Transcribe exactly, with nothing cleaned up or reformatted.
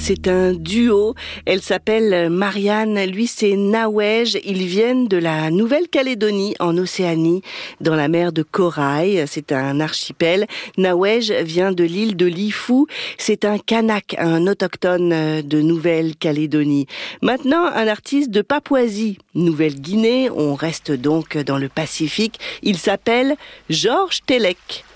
c'est un duo. Elle s'appelle Marianne, lui c'est Nawej. Ils viennent de la Nouvelle-Calédonie, en Océanie, dans la mer de Corail. C'est un archipel. Nawej vient de l'île de Lifou. C'est un Kanak, un autochtone de Nouvelle-Calédonie. Maintenant, un artiste de Papouasie, Nouvelle-Guinée. On reste donc dans le Pacifique. Il s'appelle Georges Telek.